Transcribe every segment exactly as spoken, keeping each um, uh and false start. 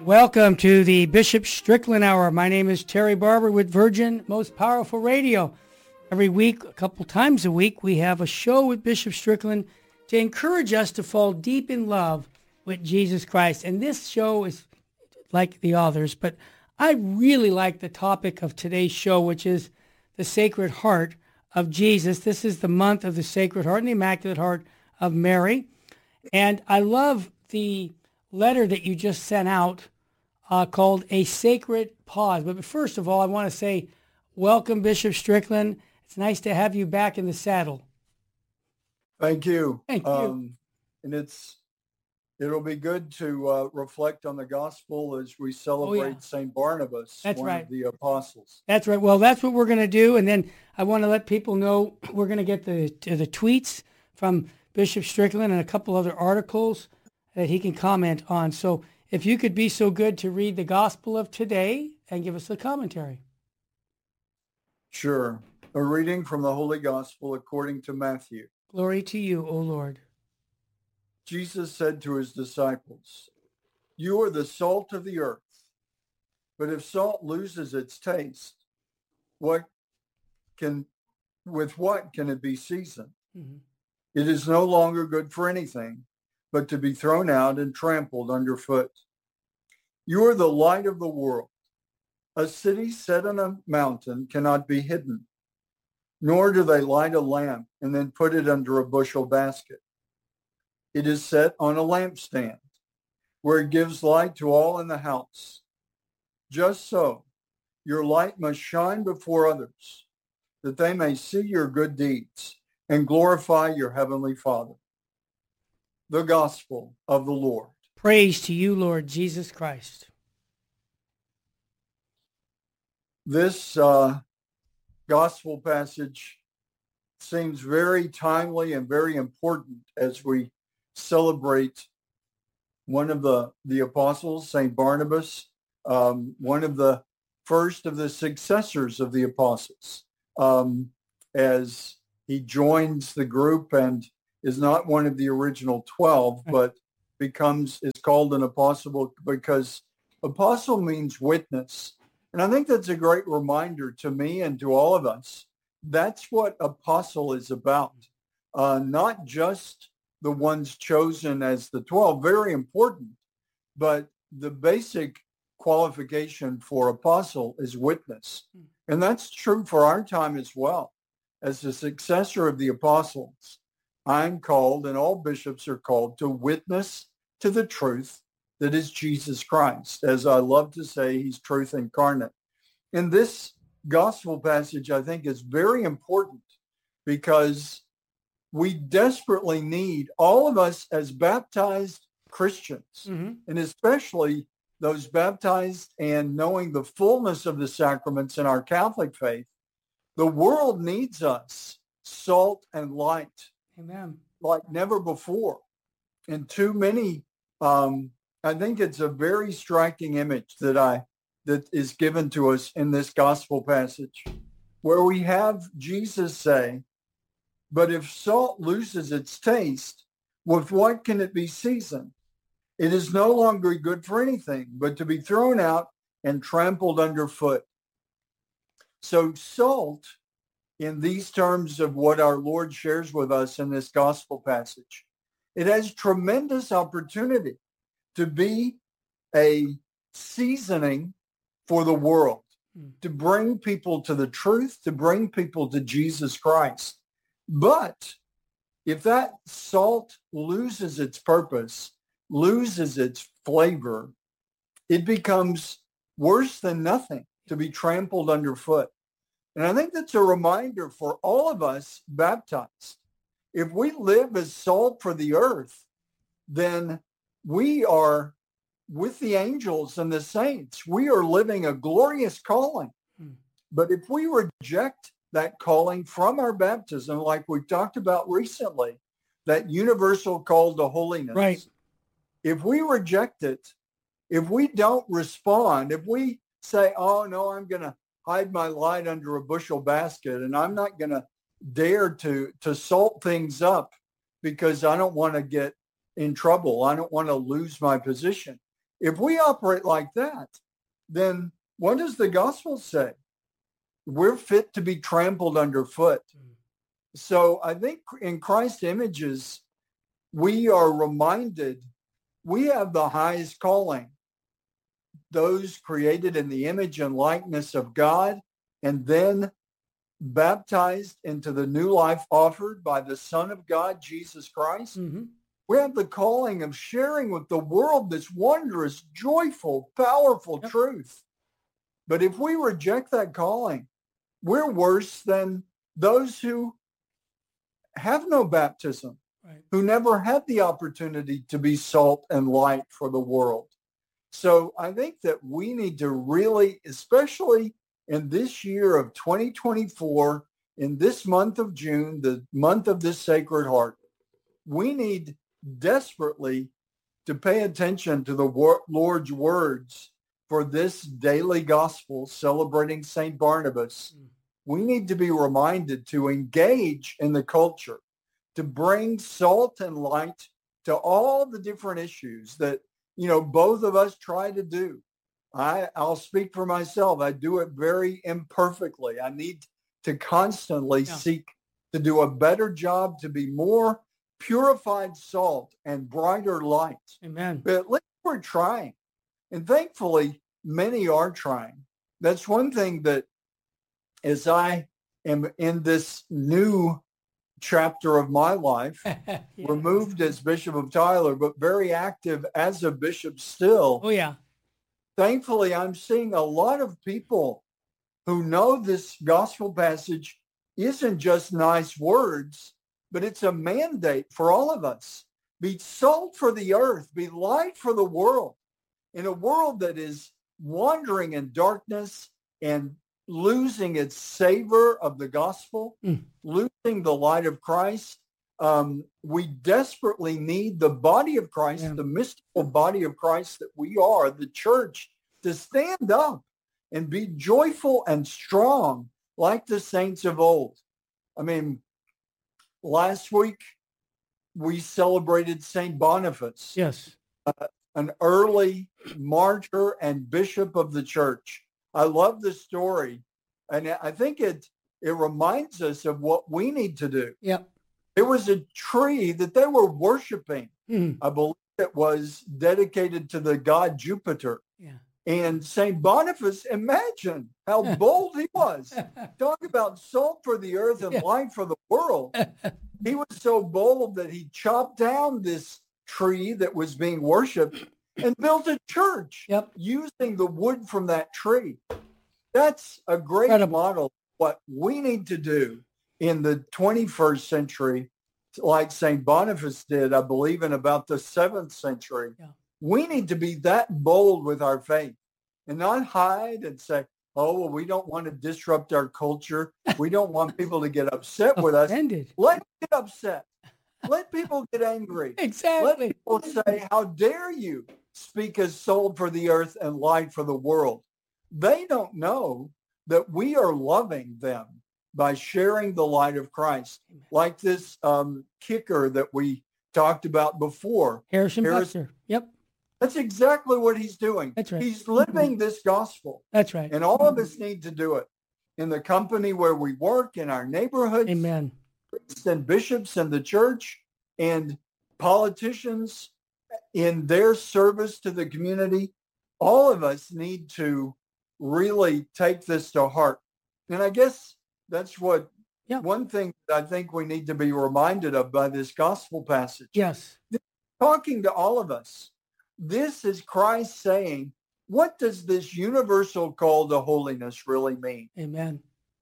Welcome to the Bishop Strickland Hour. My name is Terry Barber with Virgin Most Powerful Radio. Every week, a couple times a week, we have a show with Bishop Strickland to encourage us to fall deep in love with Jesus Christ. And this show is like the others, but I really like the topic of today's show, which is the Sacred Heart of Jesus. This is the month of the Sacred Heart and the Immaculate Heart of Mary. And I love the letter that you just sent out uh, called A Sacred Pause. But first of all, I want to say welcome, Bishop Strickland. It's nice to have you back in the saddle. Thank you. Thank you. Um, and it's it'll be good to uh, reflect on the gospel as we celebrate oh, yeah. Saint Barnabas, that's one right. of the apostles. That's right. Well, that's what we're going to do. And then I want to let people know we're going to get the the tweets from Bishop Strickland and a couple other articles that he can comment on. So if you could be so good to read the gospel of today and give us the commentary. Sure. A reading from the Holy Gospel according to Matthew. Glory to you, O Lord. Jesus said to his disciples, "You are the salt of the earth, but if salt loses its taste, what can, with what can it be seasoned? Mm-hmm. It is no longer good for anything, but to be thrown out and trampled underfoot. You are the light of the world. A city set on a mountain cannot be hidden, nor do they light a lamp and then put it under a bushel basket. It is set on a lampstand, where it gives light to all in the house. Just so, your light must shine before others, that they may see your good deeds and glorify your heavenly Father." The Gospel of the Lord. Praise to you, Lord Jesus Christ. This uh, gospel passage seems very timely and very important as we celebrate one of the, the apostles, Saint Barnabas, um, one of the first of the successors of the apostles, um, as he joins the group and is not one of the original twelve, but becomes, is called an apostle because apostle means witness. And I think that's a great reminder to me and to all of us. That's what apostle is about. Uh, not just the ones chosen as the twelve, very important, but the basic qualification for apostle is witness. And that's true for our time as well. As the successor of the apostles, I'm called, and all bishops are called, to witness to the truth that is Jesus Christ. As I love to say, he's truth incarnate. In this gospel passage, I think is very important because we desperately need, all of us as baptized Christians, mm-hmm. and especially those baptized and knowing the fullness of the sacraments in our Catholic faith, the world needs us, salt and light. Amen. Like never before. And too many, um, I think it's a very striking image that I that is given to us in this gospel passage, where we have Jesus say, "But if salt loses its taste, with what can it be seasoned? It is no longer good for anything, but to be thrown out and trampled underfoot." So salt, in these terms of what our Lord shares with us in this gospel passage, it has tremendous opportunity to be a seasoning for the world, mm. to bring people to the truth, to bring people to Jesus Christ. But if that salt loses its purpose, loses its flavor, it becomes worse than nothing, to be trampled underfoot. And I think that's a reminder for all of us baptized. If we live as salt for the earth, then we are with the angels and the saints. We are living a glorious calling. Hmm. But if we reject that calling from our baptism, like we've talked about recently, that universal call to holiness, right. If we reject it, if we don't respond, if we say, "Oh, no, I'm going to hide my light under a bushel basket, and I'm not going to dare to, to salt things up because I don't want to get in trouble. I don't want to lose my position." if we operate like that, then what does the gospel say? We're fit to be trampled underfoot. Mm. So I think in Christ's images, we are reminded we have the highest calling. Those created in the image and likeness of God, and then baptized into the new life offered by the Son of God, Jesus Christ. Mm-hmm. We have the calling of sharing with the world this wondrous, joyful, powerful yep. truth. But if we reject that calling, we're worse than those who have no baptism, right. who never had the opportunity to be salt and light for the world. So I think that we need to really, especially in this year of twenty twenty-four, in this month of June, the month of the Sacred Heart, we need desperately to pay attention to the Lord's words for this daily gospel celebrating Saint Barnabas. Mm. We need to be reminded to engage in the culture, to bring salt and light to all the different issues that, you know, both of us try to do. I, I'll speak for myself. I do it very imperfectly. I need to constantly yeah. seek to do a better job, to be more purified salt and brighter light. Amen. But at least we're trying. And thankfully, many are trying. That's one thing that as I am in this new chapter of my life, yeah. removed as Bishop of Tyler, but very active as a bishop still. Oh, yeah. Thankfully, I'm seeing a lot of people who know this gospel passage isn't just nice words, but it's a mandate for all of us. Be salt for the earth, be light for the world. In a world that is wandering in darkness and losing its savor of the gospel, mm. losing the light of Christ, um, we desperately need the body of Christ, yeah. the mystical body of Christ that we are, the church, to stand up and be joyful and strong like the saints of old. I mean, last week we celebrated Saint Boniface. Yes. Uh, an early martyr and bishop of the church. I love the story. And I think it it reminds us of what we need to do. Yep. There was a tree that they were worshiping. Mm. I believe it was dedicated to the god Jupiter. Yeah. And Saint Boniface, imagine how bold he was. Talk about salt for the earth and yeah. light for the world. He was so bold that he chopped down this tree that was being worshipped and built a church yep. using the wood from that tree. That's a great Incredible. model. What we need to do in the twenty-first century, like Saint Boniface did, I believe in about the seventh century, yeah. we need to be that bold with our faith and not hide and say, oh, well, we don't want to disrupt our culture. We don't want people to get upset with us. Offended. Let them get upset. Let people get angry. Exactly. Let people say, how dare you speak as salt for the earth and light for the world? They don't know that we are loving them by sharing the light of Christ. Amen. Like this um, kicker that we talked about before. Harrison Buster. Yep. That's exactly what he's doing. That's right. He's living this gospel. That's right. And all of us need to do it in the company where we work, in our neighborhoods. Amen. Priests and bishops in the church and politicians in their service to the community. All of us need to really take this to heart. And I guess that's what yeah. one thing that I think we need to be reminded of by this gospel passage. Yes. Talking to all of us. This is Christ saying, what does this universal call to holiness really mean? Amen.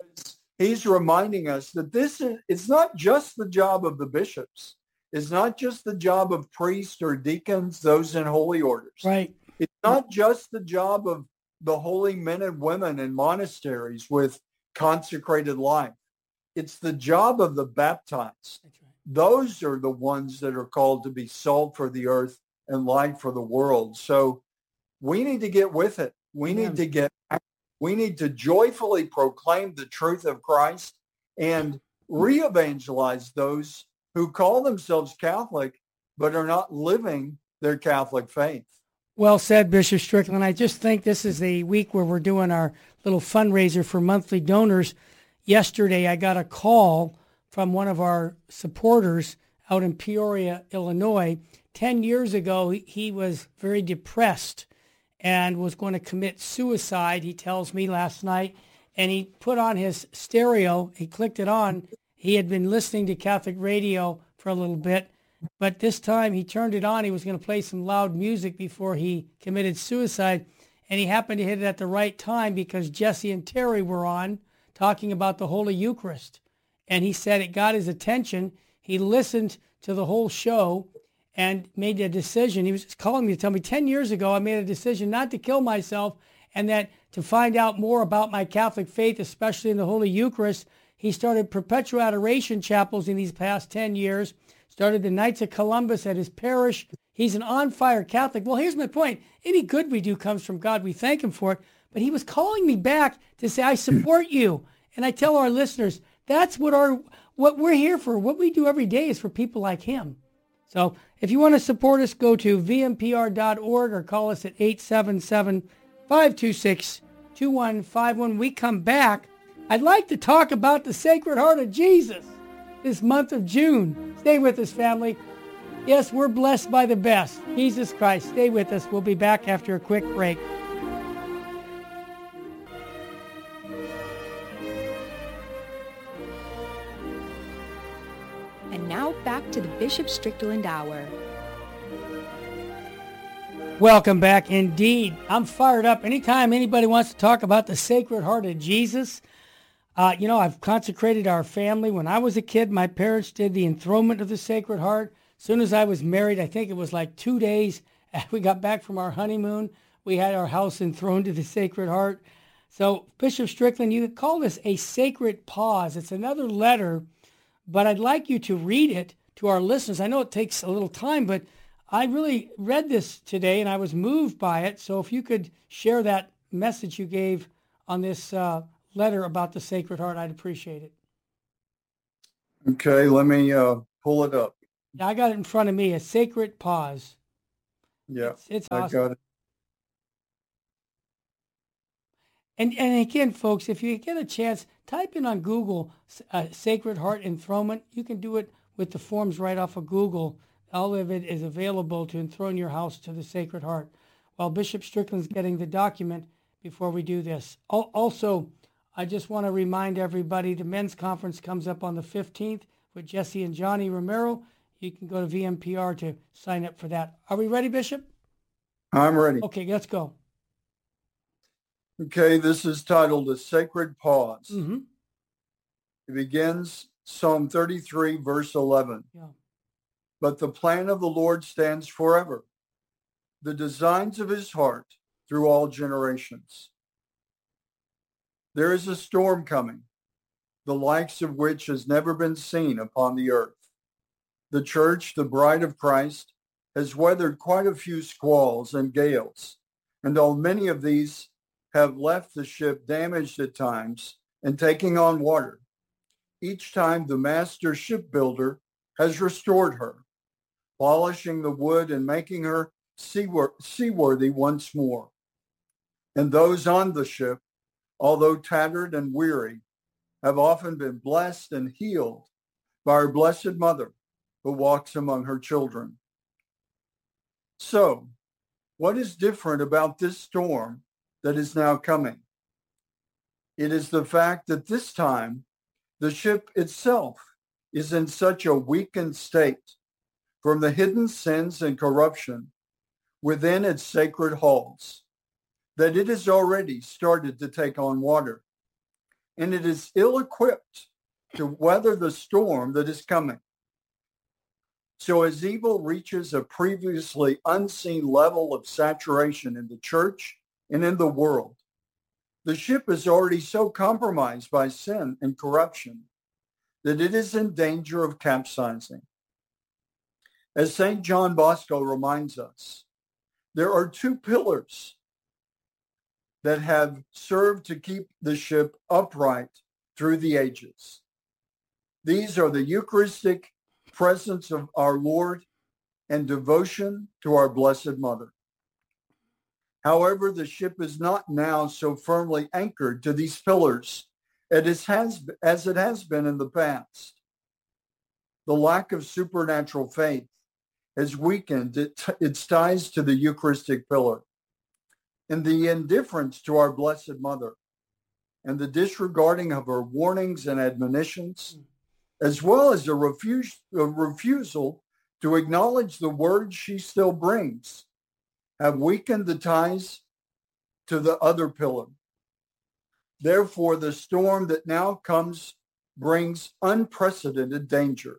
He's reminding us that this is, it's not just the job of the bishops. It's not just the job of priests or deacons, those in holy orders. Right. It's not just the job of the holy men and women in monasteries with consecrated life. It's the job of the baptized. That's right. Those are the ones that are called to be salt for the earth and light for the world. So we need to get with it. We Amen. need to get, we need to joyfully proclaim the truth of Christ and re-evangelize those who call themselves Catholic, but are not living their Catholic faith. Well said, Bishop Strickland. I just think this is a week where we're doing our little fundraiser for monthly donors. Yesterday, I got a call from one of our supporters out in Peoria, Illinois. Ten years ago, he was very depressed and was going to commit suicide, he tells me last night. And he put on his stereo. He clicked it on. He had been listening to Catholic radio for a little bit. But this time he turned it on. He was going to play some loud music before he committed suicide. And he happened to hit it at the right time because Jesse and Terry were on talking about the Holy Eucharist. And he said it got his attention. He listened to the whole show and made a decision. He was calling me to tell me ten years ago I made a decision not to kill myself, and that to find out more about my Catholic faith, especially in the Holy Eucharist, he started perpetual adoration chapels in these past ten years, started the Knights of Columbus at his parish. He's an on-fire Catholic. Well, here's my point. Any good we do comes from God. We thank him for it. But he was calling me back to say, I support you. And I tell our listeners, that's what our what we're here for. What we do every day is for people like him. So if you want to support us, go to v m p r dot org or call us at eight seven seven, five two six, two one five one. We come back. I'd like to talk about the Sacred Heart of Jesus this month of June. Stay with us, family. Yes, we're blessed by the best. Jesus Christ. Stay with us. We'll be back after a quick break. And now back to the Bishop Strickland Hour. Welcome back indeed. I'm fired up. Anytime anybody wants to talk about the Sacred Heart of Jesus, uh, you know, I've consecrated our family. When I was a kid, my parents did the enthronement of the Sacred Heart. As soon as I was married, I think it was like two days after we got back from our honeymoon, we had our house enthroned to the Sacred Heart. So, Bishop Strickland, you could call this a sacred pause. It's another letter, but I'd like you to read it to our listeners. I know it takes a little time, but I really read this today and I was moved by it. So if you could share that message you gave on this uh, letter about the Sacred Heart, I'd appreciate it. Okay, let me uh, pull it up. I got it in front of me, a sacred pause. Yeah, it's, it's I awesome. got it. And and again, folks, if you get a chance, type in on Google uh, Sacred Heart Enthronement. You can do it with the forms right off of Google. All of it is available to enthrone your house to the Sacred Heart. While Bishop Strickland's getting the document before we do this. Also, I just want to remind everybody the men's conference comes up on the fifteenth with Jesse and Johnny Romero. You can go to V M P R to sign up for that. Are we ready, Bishop? I'm ready. Okay, let's go. Okay, this is titled A Sacred Pause. Mm-hmm. It begins Psalm thirty-three, verse eleven. Yeah. But the plan of the Lord stands forever, the designs of his heart through all generations. There is a storm coming, the likes of which has never been seen upon the earth. The church, the bride of Christ, has weathered quite a few squalls and gales, and though many of these have left the ship damaged at times and taking on water, each time the master shipbuilder has restored her, polishing the wood and making her seawor- seaworthy once more. And those on the ship, although tattered and weary, have often been blessed and healed by our Blessed Mother, who walks among her children. So, what is different about this storm that is now coming? It is the fact that this time the ship itself is in such a weakened state from the hidden sins and corruption within its sacred halls that it has already started to take on water, and it is ill-equipped to weather the storm that is coming. So as evil reaches a previously unseen level of saturation in the church and in the world, the ship is already so compromised by sin and corruption that it is in danger of capsizing. As Saint John Bosco reminds us, there are two pillars that have served to keep the ship upright through the ages. These are the Eucharistic presence of our Lord and devotion to our Blessed Mother. However, the ship is not now so firmly anchored to these pillars as it has, as it has been in the past. The lack of supernatural faith has weakened it, its ties to the Eucharistic pillar, and the indifference to our Blessed Mother and the disregarding of her warnings and admonitions, as well as a, refuse, a refusal to acknowledge the words she still brings, have weakened the ties to the other pillar. Therefore, the storm that now comes brings unprecedented danger.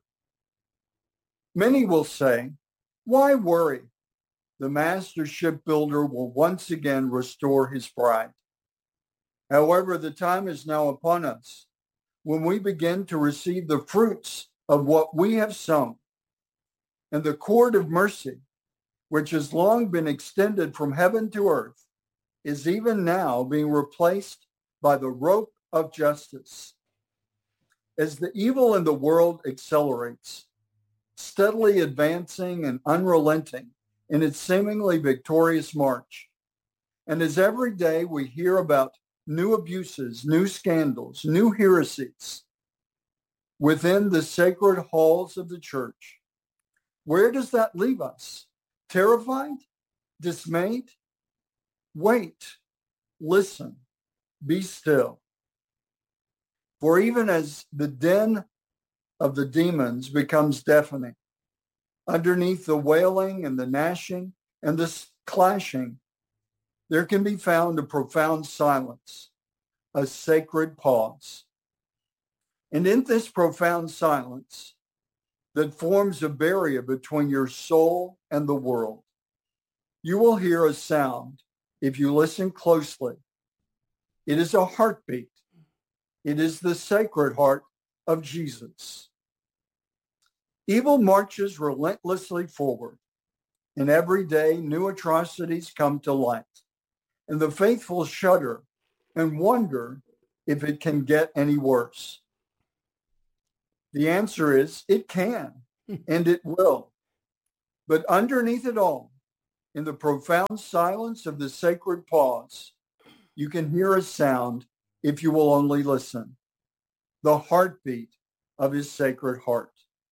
Many will say, why worry? The master shipbuilder will once again restore his bride. However, the time is now upon us when we begin to receive the fruits of what we have sown. And the cord of mercy, which has long been extended from heaven to earth, is even now being replaced by the rope of justice. As the evil in the world accelerates, steadily advancing and unrelenting in its seemingly victorious march, and as every day we hear about new abuses, new scandals, new heresies within the sacred halls of the church, where does that leave us? Terrified? Dismayed? Wait, listen, be still. For even as the din of the demons becomes deafening, underneath the wailing and the gnashing and the clashing, there can be found a profound silence, a sacred pause. And in this profound silence that forms a barrier between your soul and the world, you will hear a sound if you listen closely. It is a heartbeat. It is the sacred heart of Jesus. Evil marches relentlessly forward, and every day new atrocities come to light, and the faithful shudder and wonder if it can get any worse. The answer is it can, and it will. But underneath it all, in the profound silence of the sacred pause, you can hear a sound if you will only listen, the heartbeat of his sacred heart.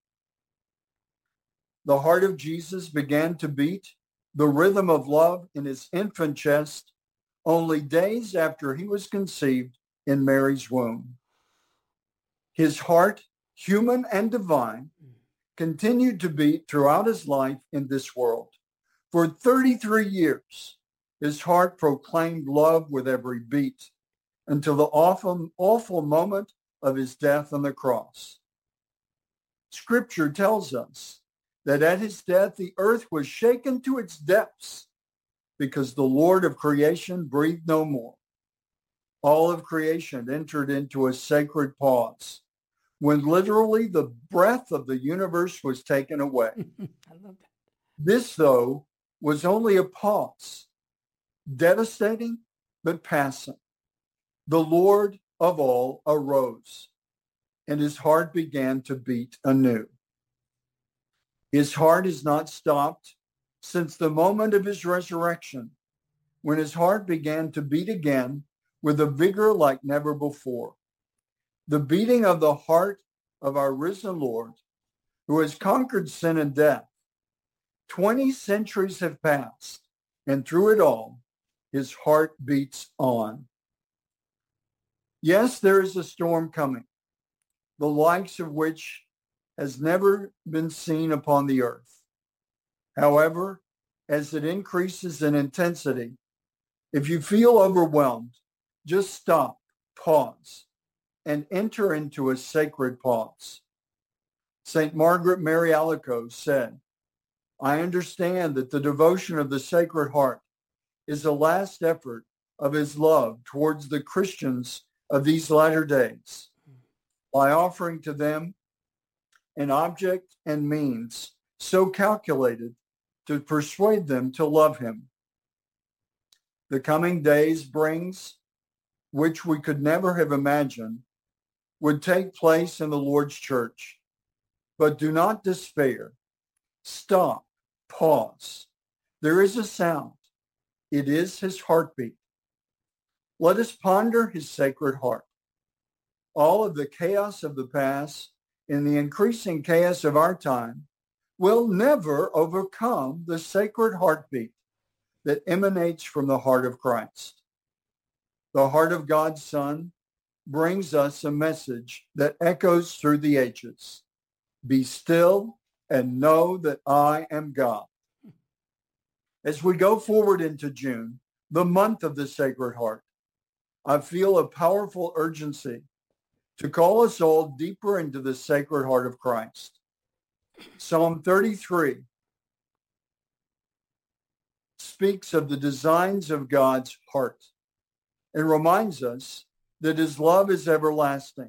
The heart of Jesus began to beat the rhythm of love in his infant chest only days after he was conceived in Mary's womb. His heart, human and divine, continued to beat throughout his life in this world. For thirty-three years, his heart proclaimed love with every beat until the awful, awful moment of his death on the cross. Scripture tells us that at his death, the earth was shaken to its depths because the Lord of creation breathed no more. All of creation entered into a sacred pause when literally the breath of the universe was taken away. I love that. This, though, was only a pause, devastating but passing. The Lord of all arose, and his heart began to beat anew. His heart has not stopped since the moment of his resurrection, when his heart began to beat again with a vigor like never before. The beating of the heart of our risen Lord, who has conquered sin and death. Twenty centuries have passed, and through it all, his heart beats on. Yes, there is a storm coming, the likes of which has never been seen upon the earth. However, as it increases in intensity, if you feel overwhelmed, just stop, pause, and enter into a sacred pause. Saint Margaret Mary Alacoque said, I understand that the devotion of the Sacred Heart is the last effort of his love towards the Christians of these latter days, by offering to them an object and means so calculated to persuade them to love him. The coming days brings, which we could never have imagined, would take place in the Lord's church. But do not despair. Stop. Pause. There is a sound. It is his heartbeat. Let us ponder his sacred heart. All of the chaos of the past and the increasing chaos of our time will never overcome the sacred heartbeat that emanates from the heart of Christ. The heart of God's Son brings us a message that echoes through the ages. Be still and know that I am God. As we go forward into June, the month of the Sacred Heart, I feel a powerful urgency to call us all deeper into the Sacred Heart of Christ. Psalm thirty-three speaks of the designs of God's heart and reminds us that his love is everlasting.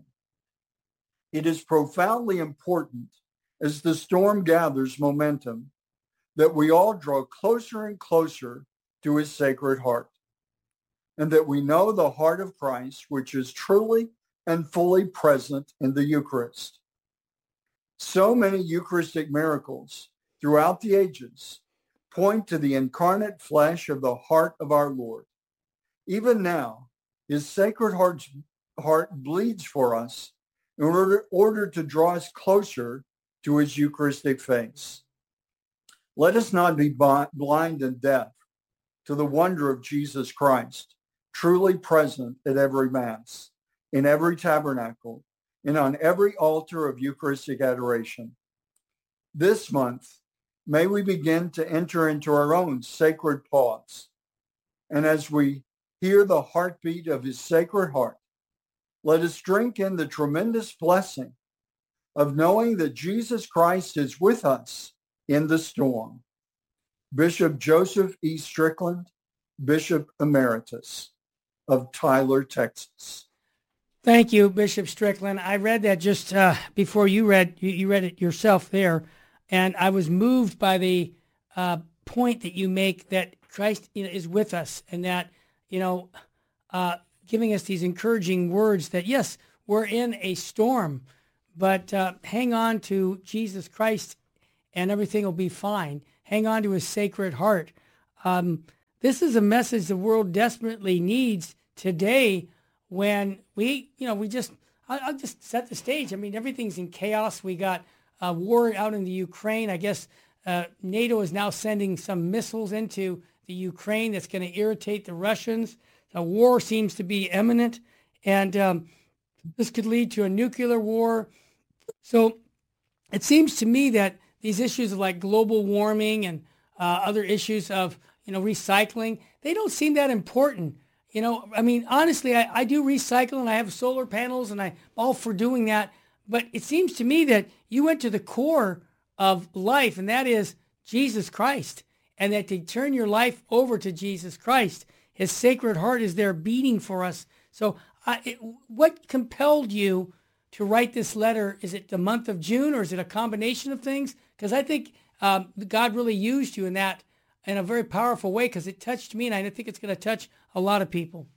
It is profoundly important as the storm gathers momentum that we all draw closer and closer to his sacred heart, and that we know the heart of Christ, which is truly and fully present in the Eucharist. So many Eucharistic miracles throughout the ages point to the incarnate flesh of the heart of our Lord. Even now, his sacred heart's heart bleeds for us in order, order to draw us closer to his Eucharistic face. Let us not be blind and deaf to the wonder of Jesus Christ, truly present at every Mass, in every tabernacle, and on every altar of Eucharistic adoration. This month, may we begin to enter into our own sacred pause. And as we hear the heartbeat of his sacred heart, let us drink in the tremendous blessing of knowing that Jesus Christ is with us in the storm. Bishop Joseph E. Strickland, Bishop Emeritus of Tyler, Texas. Thank you, Bishop Strickland. I read that just uh, before you read you, you read it yourself there, and I was moved by the uh, point that you make that Christ, you know, is with us, and that, you know, uh, giving us these encouraging words that yes, we're in a storm, but uh, hang on to Jesus Christ, and everything will be fine. Hang on to his sacred heart. Um, this is a message the world desperately needs today, when we, you know, we just, I'll, I'll just set the stage. I mean, everything's in chaos. We got a war out in the Ukraine. I guess uh, NATO is now sending some missiles into the Ukraine that's going to irritate the Russians. A war seems to be imminent, and um, this could lead to a nuclear war. So it seems to me that these issues of like global warming and uh, other issues of, you know, recycling, they don't seem that important. You know, I mean, honestly, I, I do recycle and I have solar panels and I'm all for doing that. But it seems to me that you went to the core of life, and that is Jesus Christ, and that to turn your life over to Jesus Christ, his sacred heart is there beating for us. So uh, it, what compelled you to write this letter? Is it the month of June, or is it a combination of things? Because I think um, God really used you in that in a very powerful way, because it touched me, and I think it's going to touch a lot of people.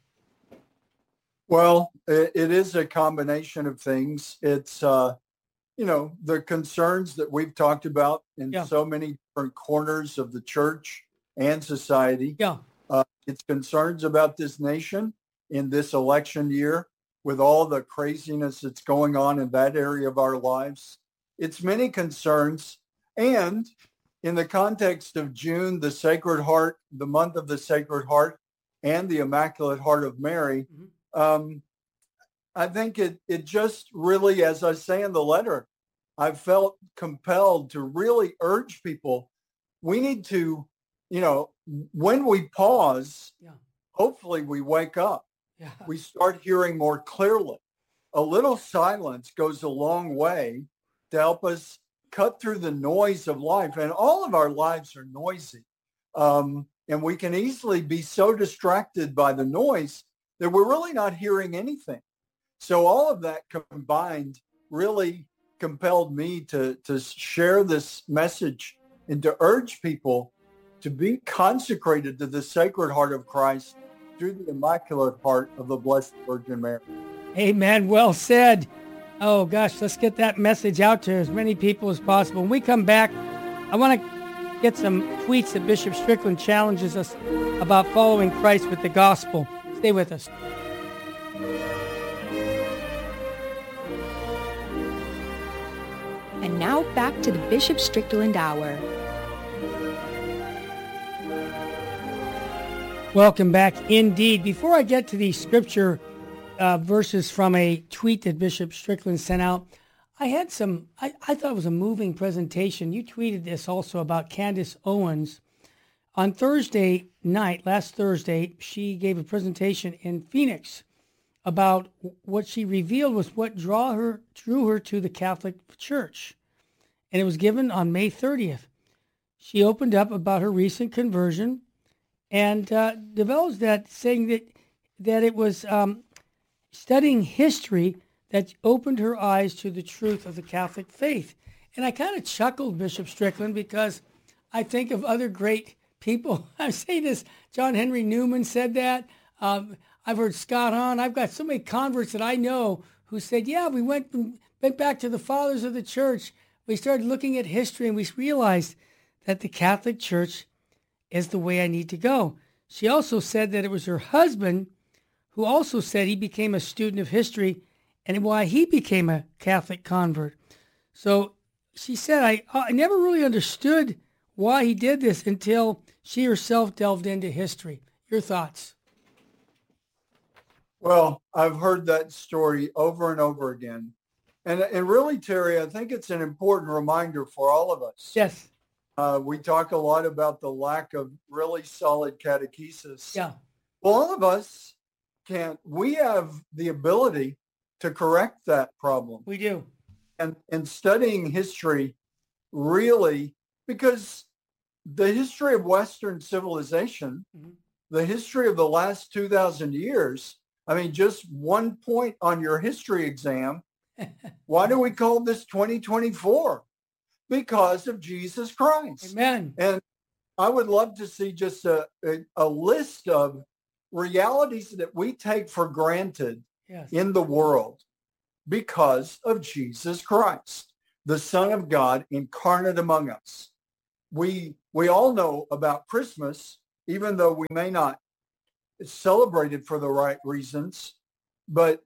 Well, it, it is a combination of things. It's, uh, you know, the concerns that we've talked about in yeah. so many different corners of the church and society. Yeah. Uh, it's concerns about this nation in this election year with all the craziness that's going on in that area of our lives. It's many concerns. And in the context of June, the Sacred Heart, the month of the Sacred Heart, and the Immaculate Heart of Mary, mm-hmm. um, I think it, it just really, as I say in the letter, I felt compelled to really urge people, we need to, you know, when we pause, yeah. hopefully we wake up. Yeah. We start hearing more clearly. A little silence goes a long way to help us cut through the noise of life. And all of our lives are noisy. Um, and we can easily be so distracted by the noise that we're really not hearing anything. So all of that combined really compelled me to, to share this message and to urge people to be consecrated to the Sacred Heart of Christ through the Immaculate Heart of the Blessed Virgin Mary. Amen. Well said. Oh, gosh, let's get that message out to as many people as possible. When we come back, I want to get some tweets that Bishop Strickland challenges us about following Christ with the gospel. Stay with us. And now back to the Bishop Strickland Hour. Welcome back indeed. Before I get to the scripture uh, verses from a tweet that Bishop Strickland sent out, I had some, I, I thought it was a moving presentation. You tweeted this also about Candace Owens. On Thursday night, last Thursday, she gave a presentation in Phoenix about what she revealed was what draw her, drew her to the Catholic Church. And it was given on May thirtieth. She opened up about her recent conversion and uh, divulged that, saying that, that it was um, studying history that opened her eyes to the truth of the Catholic faith. And I kind of chuckled, Bishop Strickland, because I think of other great people. I'm saying this, John Henry Newman said that. Um, I've heard Scott Hahn. I've got so many converts that I know who said, yeah, we went, went back to the fathers of the church. We started looking at history and we realized that the Catholic Church is the way I need to go. She also said that it was her husband who also said he became a student of history and why he became a Catholic convert. So she said, I, I never really understood why he did this until she herself delved into history. Your thoughts? Well, I've heard that story over and over again. And, and really, Terry, I think it's an important reminder for all of us. Yes. Uh, we talk a lot about the lack of really solid catechesis. Yeah. Well, all of us can, we have the ability to correct that problem. We do. And, and studying history really, because the history of Western civilization, mm-hmm. the history of the last two thousand years, I mean, just one point on your history exam, why do we call this twenty twenty-four? Because of Jesus Christ. Amen. And I would love to see just a, a, a list of realities that we take for granted yes. in the world because of Jesus Christ, the Son of God incarnate among us. We, we all know about Christmas, even though we may not celebrate it for the right reasons, but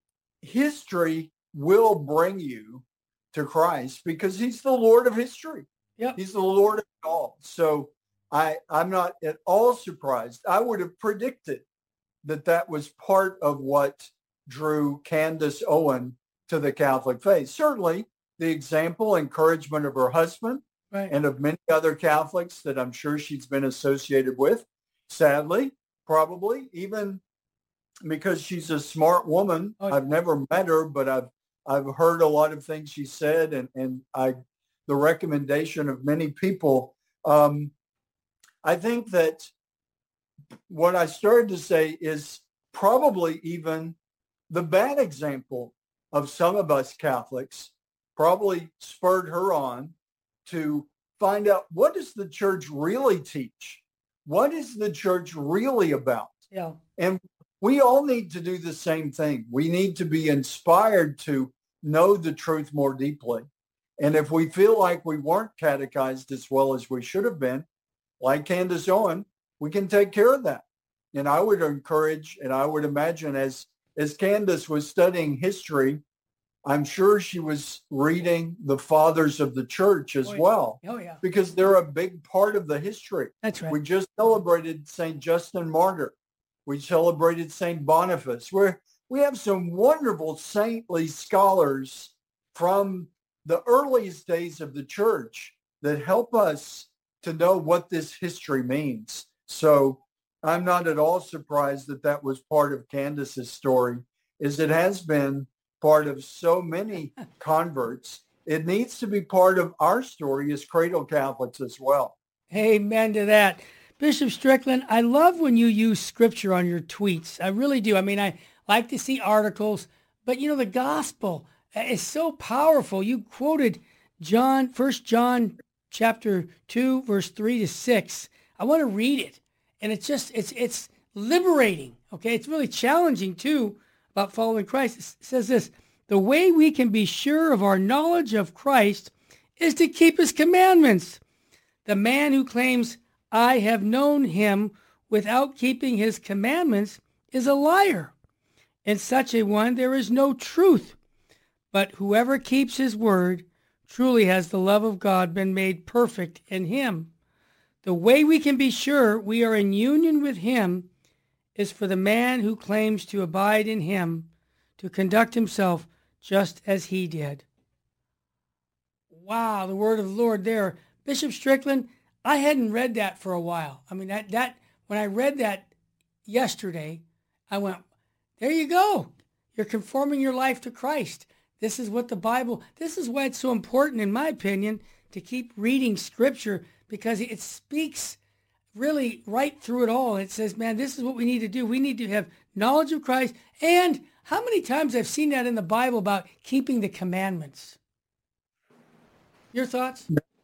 history will bring you to Christ because he's the Lord of history. Yep. He's the Lord of it all. So I, I'm not at all surprised. I would have predicted that that was part of what drew Candace Owen to the Catholic faith. Certainly the example, encouragement of her husband right. and of many other Catholics that I'm sure she's been associated with. Sadly, probably, even because she's a smart woman. Oh, I've never met her, but I've I've heard a lot of things she said, and, and I, the recommendation of many people. Um, I think that what I started to say is probably even the bad example of some of us Catholics probably spurred her on to find out, what does the church really teach? What is the church really about? Yeah. And we all need to do the same thing. We need to be inspired to know the truth more deeply. And if we feel like we weren't catechized as well as we should have been, like Candace Owen, we can take care of that. And I would encourage, and I would imagine as, as Candace was studying history, I'm sure she was reading the fathers of the church as oh, yeah. well. Oh, yeah. Because they're a big part of the history. That's right. We just celebrated Saint Justin Martyr. We celebrated Saint Boniface. We're, we have some wonderful saintly scholars from the earliest days of the church that help us to know what this history means. So I'm not at all surprised that that was part of Candace's story, as it has been part of so many converts. It needs to be part of our story as cradle Catholics as well. Amen to that. Bishop Strickland, I love when you use scripture on your tweets. I really do. I mean, I like to see articles, but you know, the gospel is so powerful. You quoted John, First John chapter two, verse three to six. I want to read it. And it's just, it's it's liberating, okay? It's really challenging, too, about following Christ. It says this, the way we can be sure of our knowledge of Christ is to keep his commandments. The man who claims, I have known him without keeping his commandments is a liar. In such a one there is no truth. But whoever keeps his word, truly has the love of God been made perfect in him. The way we can be sure we are in union with him is for the man who claims to abide in him to conduct himself just as he did. Wow, the word of the Lord there. Bishop Strickland, I hadn't read that for a while. I mean, that that when I read that yesterday, I went, there you go. You're conforming your life to Christ. This is what the Bible, this is why it's so important, in my opinion, to keep reading Scripture, because it speaks really right through it all. It says, man, this is what we need to do. We need to have knowledge of Christ. And how many times I've seen that in the Bible about keeping the commandments. Your thoughts?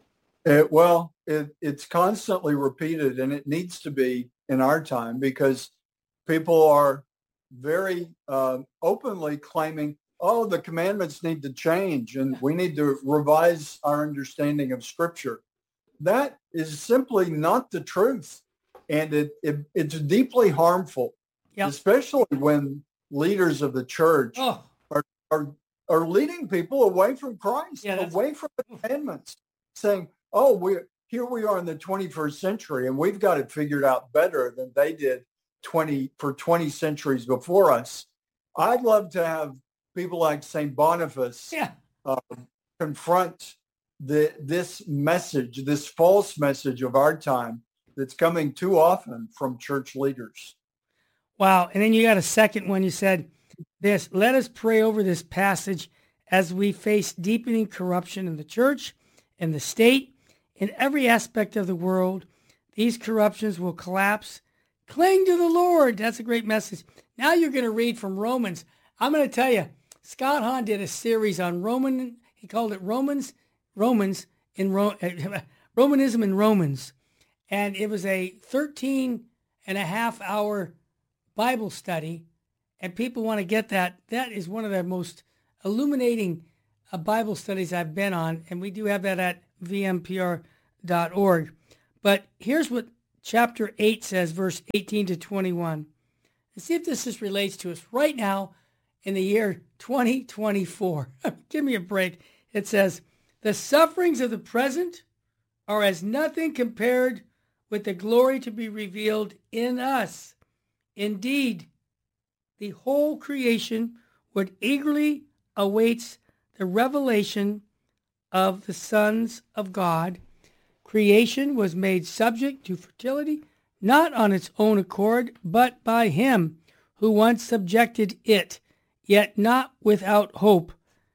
It, well, it, it's constantly repeated, and it needs to be in our time, because people are very uh, openly claiming, oh, the commandments need to change and we need to revise our understanding of Scripture. That is simply not the truth. And it, it it's deeply harmful, yep. especially when leaders of the church oh. are, are are leading people away from Christ, yeah, away from the commandments, saying, oh, we here we are in the twenty-first century and we've got it figured out better than they did twenty for twenty centuries before us. I'd love to have people like Saint Boniface yeah. uh, confront the, this message, this false message of our time that's coming too often from church leaders. Wow. And then you got a second one. You said this, let us pray over this passage as we face deepening corruption in the church, in the state, in every aspect of the world. These corruptions will collapse. Cling to the Lord. That's a great message. Now you're going to read from Romans. I'm going to tell you, Scott Hahn did a series on Roman, he called it Romans, Romans in Ro, Romanism in Romans. And it was a thirteen and a half hour Bible study. And people want to get that. That is one of the most illuminating uh, Bible studies I've been on. And we do have that at v m p r dot org. But here's what chapter eight says, verse eighteen to twenty-one. And see if this just relates to us right now in the year twenty twenty-four. Give me a break. It says, the sufferings of the present are as nothing compared with the glory to be revealed in us. Indeed, the whole creation would eagerly awaits the revelation of the sons of God. Creation was made subject to fertility, not on its own accord, but by him who once subjected it, yet not without hope,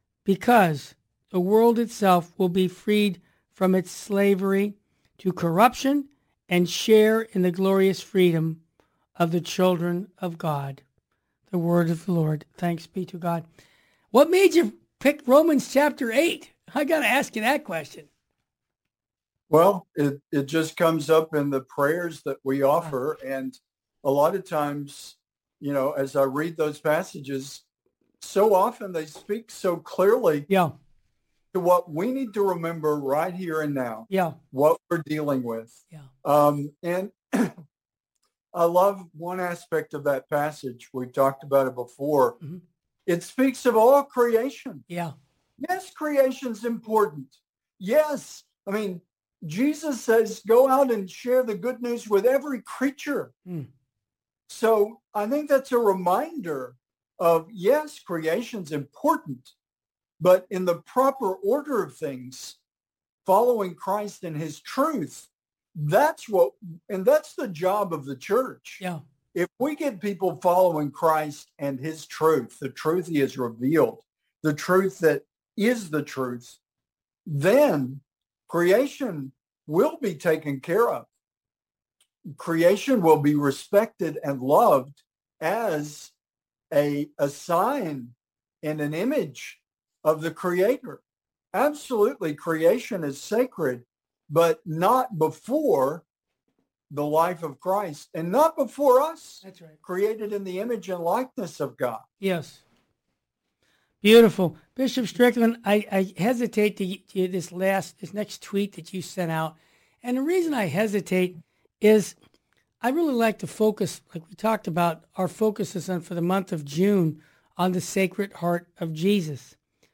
because the world itself will be freed from its slavery to corruption and share in the glorious freedom of the children of God. The word of the Lord. Thanks be to God. What made you pick Romans chapter eight? I got to ask you that question. Well, it, it just comes up in the prayers that we offer. And a lot of times, you know, as I read those passages, so often they speak so clearly yeah. to what we need to remember right here and now, yeah. what we're dealing with. Yeah. Um, and I love one aspect of that passage. We talked about it before. Mm-hmm. It speaks of all creation. Yeah. Yes, creation's important. Yes. I mean, Jesus says, go out and share the good news with every creature. Mm. So I think that's a reminder of, yes, creation's important, but in the proper order of things, following Christ and his truth, that's what, and that's the job of the church. Yeah. If we get people following Christ and his truth, the truth he has revealed, the truth that is the truth, then creation will be taken care of. Creation will be respected and loved as a, a sign and an image of the Creator. Absolutely, creation is sacred, but not before the life of Christ and not before us. That's right. Created in the image and likeness of God. Yes. Beautiful. Bishop Strickland, I, I hesitate to, to this last, this next tweet that you sent out. And the reason I hesitate is I really like to focus, like we talked about, our focus is on for the month of June on the Sacred Heart of Jesus.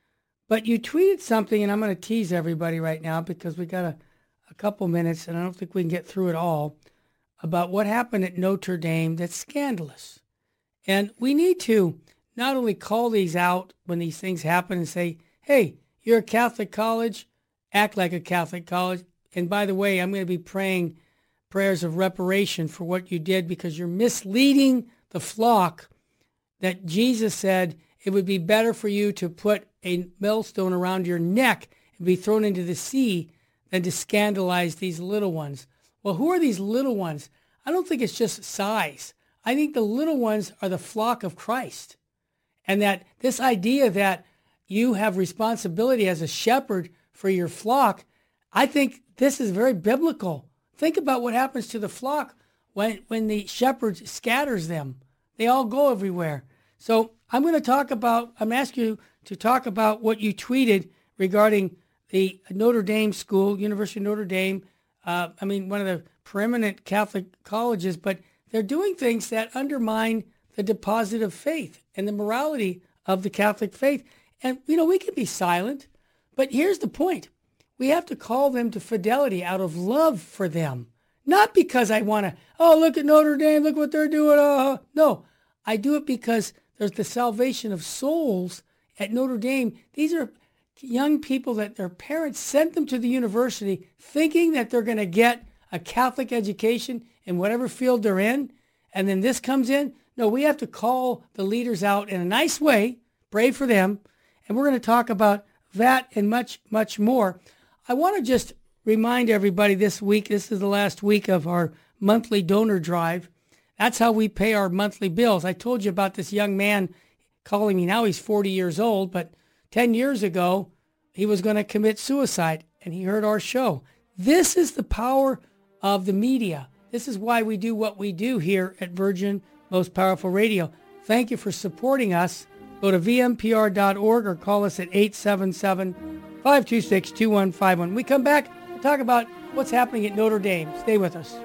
But you tweeted something, and I'm going to tease everybody right now because we got a, a couple minutes, and I don't think we can get through it all, about what happened at Notre Dame that's scandalous. And we need to not only call these out when these things happen and say, hey, you're a Catholic college, act like a Catholic college. And by the way, I'm going to be praying prayers of reparation for what you did because you're misleading the flock that Jesus said it would be better for you to put a millstone around your neck and be thrown into the sea than to scandalize these little ones. Well, who are these little ones? I don't think it's just size. I think the little ones are the flock of Christ. And that this idea that you have responsibility as a shepherd for your flock, I think this is very biblical. Think about what happens to the flock when, when the shepherd scatters them. They all go everywhere. So I'm going to talk about, I'm asking you to talk about what you tweeted regarding the Notre Dame school, University of Notre Dame. Uh, I mean, one of the preeminent Catholic colleges, but they're doing things that undermine the deposit of faith and the morality of the Catholic faith. And, you know, we can be silent, but here's the point. We have to call them to fidelity out of love for them. Not because I want to, oh, look at Notre Dame, look what they're doing. Uh, no, I do it because there's the salvation of souls at Notre Dame. These are young people that their parents sent them to the university thinking that they're going to get a Catholic education in whatever field they're in. And then this comes in. No, we have to call the leaders out in a nice way, pray for them. And we're going to talk about that and much, much more. I want to just remind everybody this week, this is the last week of our monthly donor drive. That's how we pay our monthly bills. I told you about this young man calling me. Now he's forty years old, but ten years ago, he was going to commit suicide, and he heard our show. This is the power of the media. This is why we do what we do here at Virgin Most Powerful Radio. Thank you for supporting us. Go to v m p r dot org or call us at eight seven seven, five two six, two one five one. When we come back, we'll talk about what's happening at Notre Dame. Stay with us.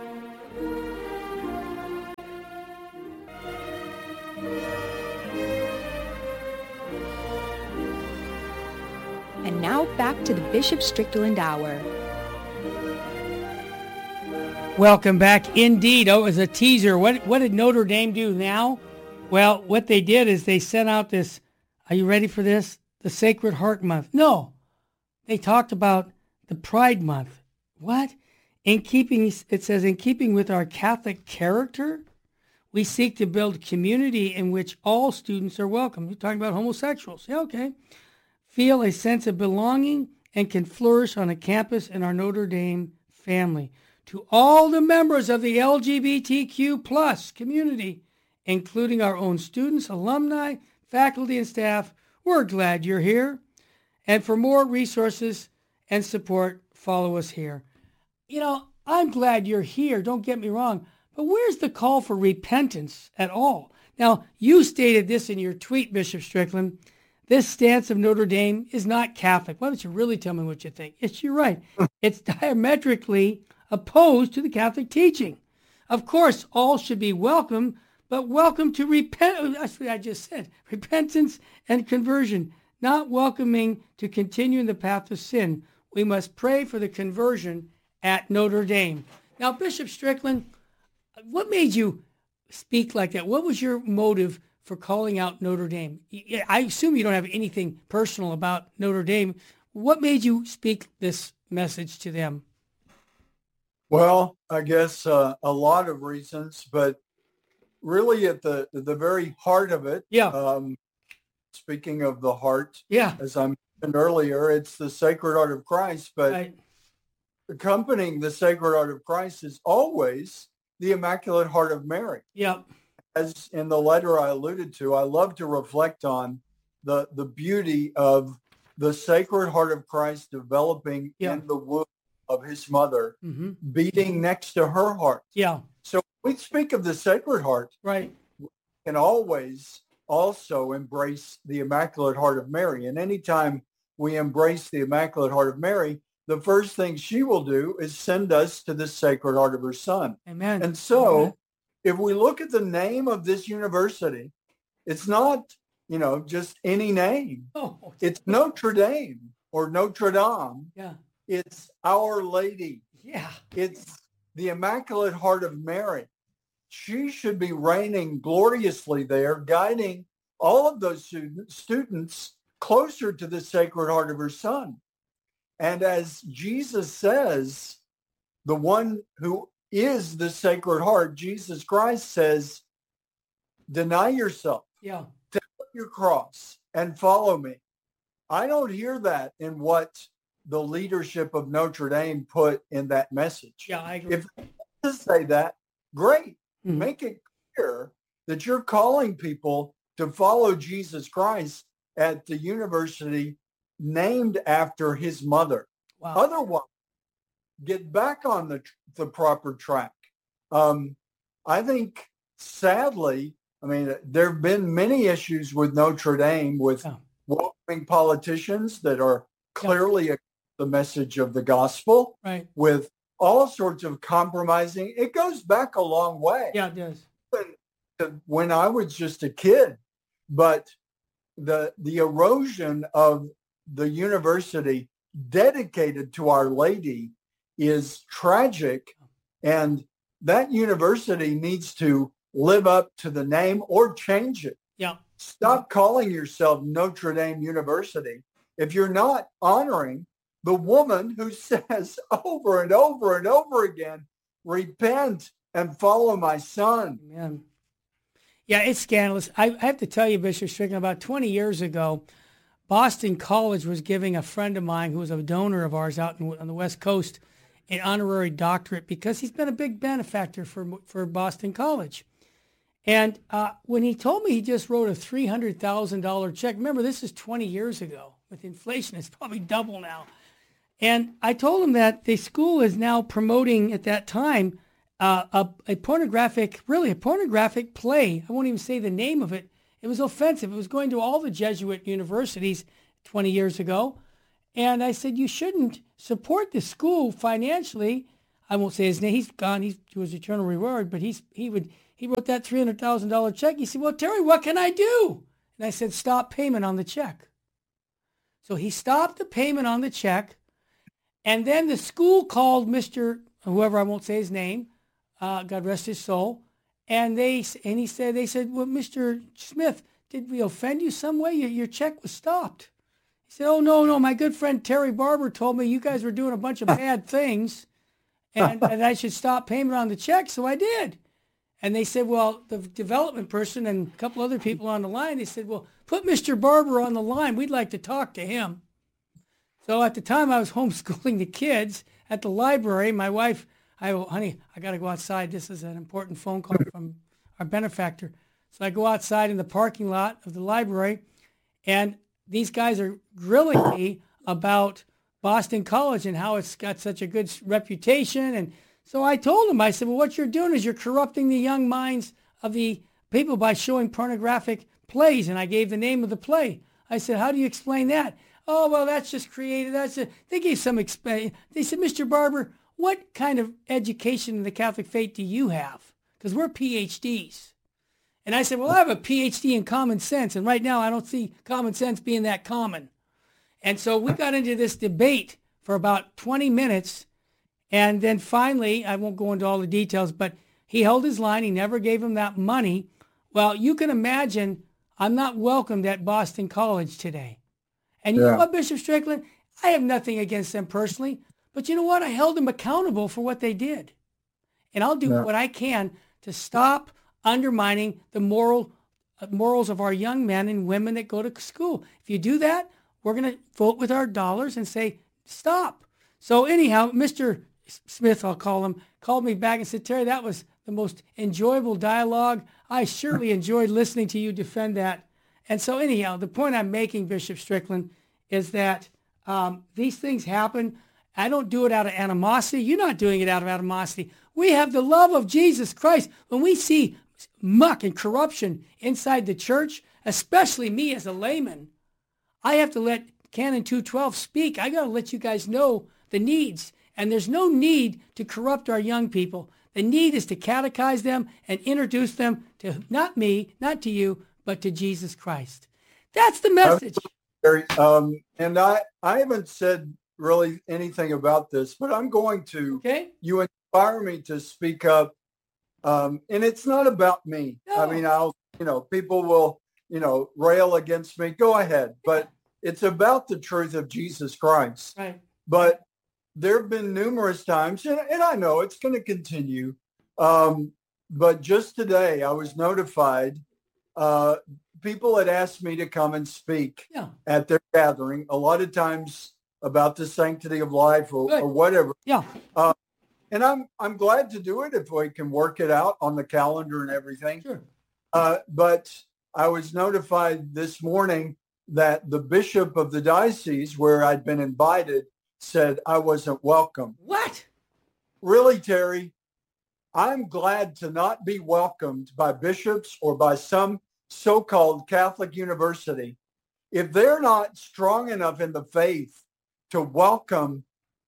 And now back to the Bishop Strickland Hour. Welcome back indeed. Oh, as a teaser, what what did Notre Dame do now? Well, what they did is they sent out this, are you ready for this? The Sacred Heart Month. No, they talked about the Pride Month. What? In keeping, it says, in keeping with our Catholic character, we seek to build community in which all students are welcome. You're talking about homosexuals. Yeah, okay. Feel a sense of belonging and can flourish on a campus in our Notre Dame family. To all the members of the L G B T Q plus community, including our own students, alumni, faculty, and staff, we're glad you're here. And for more resources and support, follow us here. You know, I'm glad you're here, don't get me wrong, but where's the call for repentance at all? Now, you stated this in your tweet, Bishop Strickland. This stance of Notre Dame is not Catholic. Why don't you really tell me what you think? It's you're right. It's diametrically opposed to the Catholic teaching. Of course, all should be welcome, but welcome to repent. That's what I just said. Repentance and conversion, not welcoming to continue in the path of sin. We must pray for the conversion at Notre Dame. Now, Bishop Strickland, what made you speak like that? What was your motive for calling out Notre Dame? I assume you don't have anything personal about Notre Dame. What made you speak this message to them? Well, I guess uh, a lot of reasons, but really at the the very heart of it, yeah. Um, speaking of the heart, yeah. as I mentioned earlier, it's the Sacred Heart of Christ, but right. accompanying the Sacred Heart of Christ is always the Immaculate Heart of Mary. Yeah. As in the letter I alluded to, I love to reflect on the, the beauty of the Sacred Heart of Christ developing yeah. in the womb of his mother, mm-hmm. beating next to her heart. Yeah. So when we speak of the Sacred Heart, right, we can always also embrace the Immaculate Heart of Mary. And anytime we embrace the Immaculate Heart of Mary, the first thing she will do is send us to the Sacred Heart of her Son. Amen. And so Amen. if we look at the name of this university, it's not, you know, just any name. Oh, It's Notre Dame or Notre Dame. yeah. It's Our Lady. Yeah. It's the Immaculate Heart of Mary. She should be reigning gloriously there, guiding all of those student, students closer to the Sacred Heart of her Son. And as Jesus says, the one who is the Sacred Heart, Jesus Christ says, deny yourself, Yeah. take up your cross and follow me. I don't hear that in what the leadership of Notre Dame put in that message. Yeah, I agree. If they say that, great. Mhm. Make it clear that you're calling people to follow Jesus Christ at the university named after his mother. Wow. Otherwise, get back on the, the proper track. Um, I think, sadly, I mean, there have been many issues with Notre Dame with Yeah. welcoming politicians that are clearly yeah. the message of the gospel, Right. with all sorts of compromising. It goes back a long way. Yeah, it does. When I was just a kid, but the the erosion of the university dedicated to Our Lady is tragic, and that university needs to live up to the name or change it. Yeah. Stop calling yourself Notre Dame University if you're not honoring the woman who says over and over and over again, repent and follow my Son. Amen. Yeah, it's scandalous. I, I have to tell you, Bishop Strickland, about twenty years ago, Boston College was giving a friend of mine who was a donor of ours out in, on the West Coast an honorary doctorate because he's been a big benefactor for for Boston College. And uh, when he told me he just wrote a three hundred thousand dollars check, remember, this is twenty years ago. With inflation, it's probably double now. And I told him that the school is now promoting at that time uh, a, a pornographic, really a pornographic play. I won't even say the name of it. It was offensive. It was going to all the Jesuit universities twenty years ago. And I said, you shouldn't support the school financially. I won't say his name. He's gone. He's to his eternal reward. But he's he would he wrote that three hundred thousand dollars check. He said, well, Terry, what can I do? And I said, stop payment on the check. So he stopped the payment on the check. And then the school called Mister whoever, I won't say his name, uh, God rest his soul. And they and he said, they said, well, Mister Smith, did we offend you some way? Your, your check was stopped. He said, oh, no, no, my good friend Terry Barber told me you guys were doing a bunch of bad things and, and I should stop payment on the check. So I did. And they said, well, the development person and a couple other people on the line, they said, well, put Mister Barber on the line. We'd like to talk to him. So at the time I was homeschooling the kids at the library. My wife, I go, honey, I got to go outside. This is an important phone call from our benefactor. So I go outside in the parking lot of the library, and these guys are grilling me about Boston College and how it's got such a good reputation. And so I told them, I said, well, what you're doing is you're corrupting the young minds of the people by showing pornographic plays. And I gave the name of the play. I said, how do you explain that? Oh, well, that's just creative. That's a, they gave some, exp- they said, Mister Barber, what kind of education in the Catholic faith do you have? Because we're P H Ds. And I said, well, I have a P H D in common sense. And right now I don't see common sense being that common. And so we got into this debate for about twenty minutes. And then finally, I won't go into all the details, but he held his line. He never gave him that money. Well, you can imagine I'm not welcomed at Boston College today. And you yeah. know what, Bishop Strickland? I have nothing against them personally. But you know what? I held them accountable for what they did. And I'll do yeah. what I can to stop undermining the moral uh, morals of our young men and women that go to school. If you do that, we're going to vote with our dollars and say, stop. So anyhow, Mister Smith, I'll call him, called me back and said, Terry, that was the most enjoyable dialogue. I surely enjoyed listening to you defend that. And so anyhow, the point I'm making, Bishop Strickland, is that um, these things happen. I don't do it out of animosity. You're not doing it out of animosity. We have the love of Jesus Christ. When we see muck and corruption inside the church, especially me as a layman, I have to let Canon two twelve speak. I got to let you guys know the needs. And there's no need to corrupt our young people. The need is to catechize them and introduce them to not me, not to you, but to Jesus Christ. That's the message. Um, and I, I haven't said really anything about this, but I'm going to. Okay. You inspire me to speak up. Um, and it's not about me. No. I mean, I'll, you know, people will, you know, rail against me. Go ahead. But it's about the truth of Jesus Christ. Right. But there have been numerous times, and, and I know it's going to continue. Um, but just today, I was notified. Uh, people had asked me to come and speak yeah. at their gathering. A lot of times about the sanctity of life or, or whatever. Yeah. Uh, and I'm I'm glad to do it if we can work it out on the calendar and everything. Sure. Uh, but I was notified this morning that the bishop of the diocese where I'd been invited said I wasn't welcome. What? Really, Terry? I'm glad to not be welcomed by bishops or by some so-called Catholic university if they're not strong enough in the faith to welcome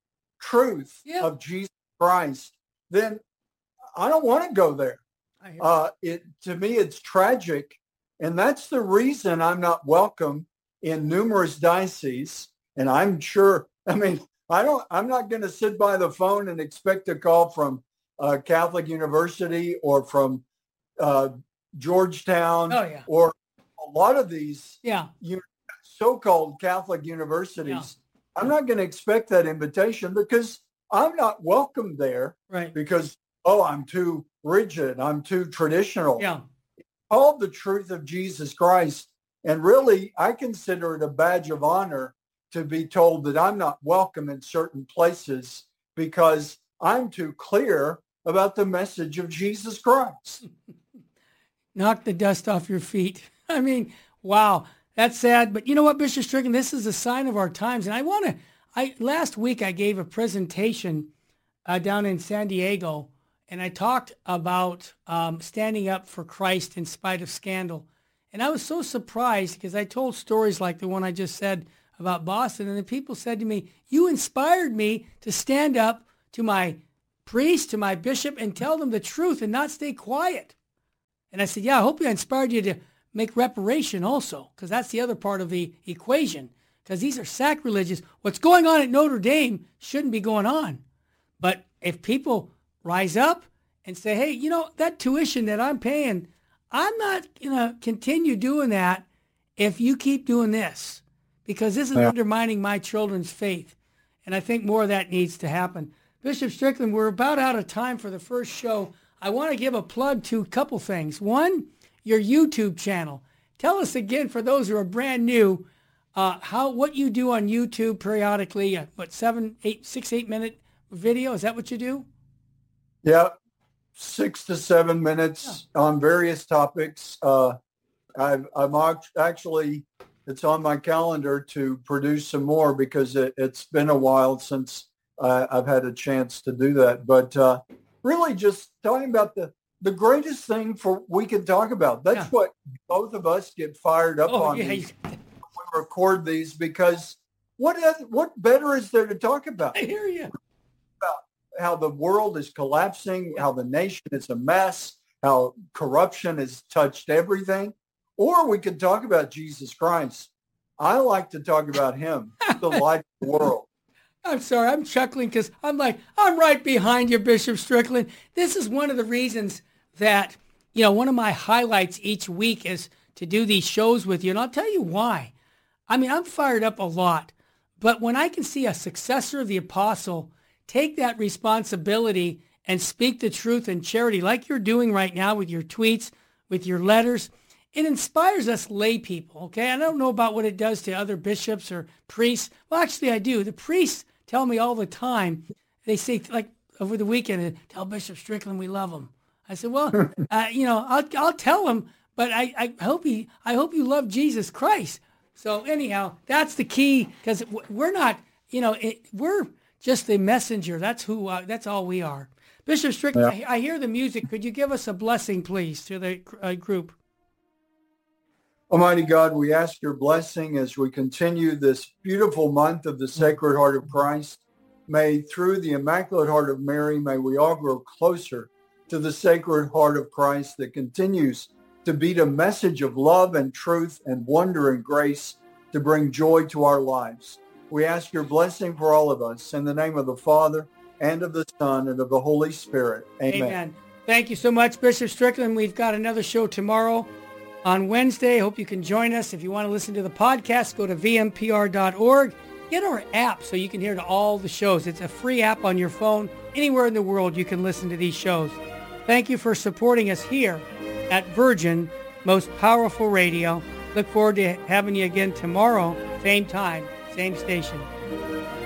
truth yeah. of Jesus Christ. Then I don't want to go there. Uh, it to me, it's tragic, and that's the reason I'm not welcome in numerous dioceses. And I'm sure. I mean, I don't. I'm not going to sit by the phone and expect a call from uh, Catholic University or from uh, Georgetown oh, yeah. or a lot of these yeah. so-called Catholic universities. Yeah. I'm not going to expect that invitation because I'm not welcome there. Right. Because, oh, I'm too rigid. I'm too traditional. Yeah. All the truth of Jesus Christ. And really, I consider it a badge of honor to be told that I'm not welcome in certain places because I'm too clear about the message of Jesus Christ. Knock the dust off your feet. I mean, wow, that's sad. But you know what, Bishop Strickland, this is a sign of our times. And I want to, I last week I gave a presentation uh, down in San Diego, and I talked about um, standing up for Christ in spite of scandal. And I was so surprised because I told stories like the one I just said about Boston, and the people said to me, you inspired me to stand up to my priest, to my bishop, and tell them the truth and not stay quiet. And I said, yeah, I hope I inspired you to make reparation also, because that's the other part of the equation, because these are sacrilegious. What's going on at Notre Dame shouldn't be going on. But if people rise up and say, hey, you know, that tuition that I'm paying, I'm not going to continue doing that if you keep doing this, because this is yeah. undermining my children's faith. And I think more of that needs to happen. Bishop Strickland, we're about out of time for the first show. I want to give a plug to a couple things. One, your YouTube channel. Tell us again, for those who are brand new, uh, how what you do on YouTube periodically. Uh, what seven, eight, six, eight minute video? Is that what you do? Yeah, six to seven minutes yeah. on various topics. Uh, I've, I'm actually, it's on my calendar to produce some more because it, it's been a while since uh, I've had a chance to do that. But uh, really just talking about the, the greatest thing for we can talk about. That's yeah. what both of us get fired up oh, on yeah. these, when we record these, because what what better is there to talk about? I hear you. About how the world is collapsing, how the nation is a mess, how corruption has touched everything. Or we could talk about Jesus Christ. I like to talk about him, the light of the world. I'm sorry, I'm chuckling because I'm like, I'm right behind you, Bishop Strickland. This is one of the reasons that, you know, one of my highlights each week is to do these shows with you. And I'll tell you why. I mean, I'm fired up a lot. But when I can see a successor of the apostle take that responsibility and speak the truth in charity, like you're doing right now with your tweets, with your letters, it inspires us lay people, okay? I don't know about what it does to other bishops or priests. Well, actually, I do. The priests tell me all the time. They say, like over the weekend, tell Bishop Strickland we love him. I said, well, uh, you know, I'll I'll tell him, but I, I hope he I hope you love Jesus Christ. So anyhow, that's the key, because we're not, you know, it, we're just the messenger. That's who. Uh, that's all we are. Bishop Strickland, yeah. I, I hear the music. Could you give us a blessing, please, to the uh, group? Almighty God, we ask your blessing as we continue this beautiful month of the Sacred Heart of Christ. May through the Immaculate Heart of Mary, may we all grow closer to the Sacred Heart of Christ that continues to beat a message of love and truth and wonder and grace to bring joy to our lives. We ask your blessing for all of us in the name of the Father and of the Son and of the Holy Spirit. Amen. Amen. Thank you so much, Bishop Strickland. We've got another show tomorrow on Wednesday. Hope you can join us. If you want to listen to the podcast, go to v m p r dot org. Get our app so you can hear all the shows. It's a free app on your phone. Anywhere in the world you can listen to these shows. Thank you for supporting us here at Virgin, Most Powerful Radio. Look forward to having you again tomorrow, same time, same station.